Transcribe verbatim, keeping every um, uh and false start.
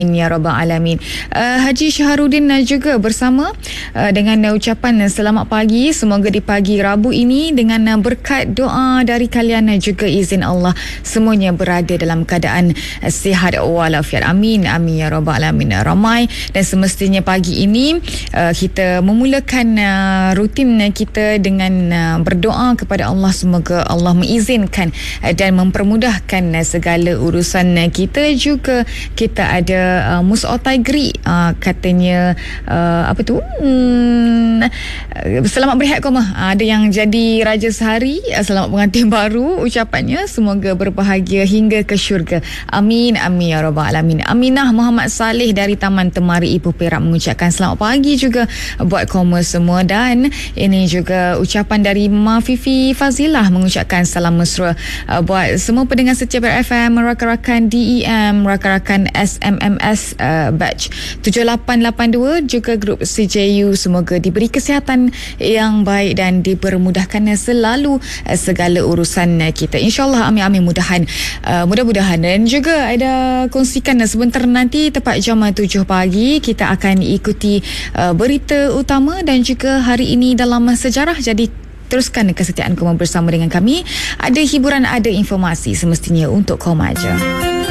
Ya Rabbal Alamin. Uh, Haji Syahrudin juga bersama uh, dengan uh, ucapan uh, selamat pagi. Semoga di pagi Rabu ini dengan uh, berkat doa dari kalian uh, juga izin Allah semuanya berada dalam keadaan uh, sihat walafiat. Amin. Amin ya Rabbal Alamin. Ramai dan semestinya pagi ini uh, kita memulakan uh, rutin kita dengan uh, berdoa kepada Allah, semoga Allah mengizinkan uh, dan mempermudahkan uh, segala urusan uh, kita. Juga kita ada Uh, Musa Taigri uh, katanya uh, apa tu hmm, uh, selamat berehat koma. Uh, ada yang jadi raja sehari, uh, selamat pengantin baru ucapannya, semoga berbahagia hingga ke syurga. Amin amin ya rabbal alamin. Aminah Muhammad Saleh dari Taman Temari Ipoh Perak mengucapkan selamat pagi juga buat koma semua. Dan ini juga ucapan dari Ma Fifi Fazilah mengucapkan salam mesra uh, buat semua pendengar setia F M, rakan-rakan D E M, rakan-rakan S M M S uh, batch tujuh lapan lapan dua, juga grup C J U. Semoga diberi kesihatan yang baik dan dipermudahkan selalu uh, segala urusan uh, kita, insyaAllah. Amin amin. Mudahan uh, mudah-mudahan. Dan juga ada kongsikan uh, sebentar nanti tepat jam tujuh pagi kita akan ikuti uh, berita utama dan juga hari ini dalam sejarah. Jadi teruskan kesetiaan Koma bersama dengan kami. Ada hiburan, ada informasi semestinya untuk Koma aja.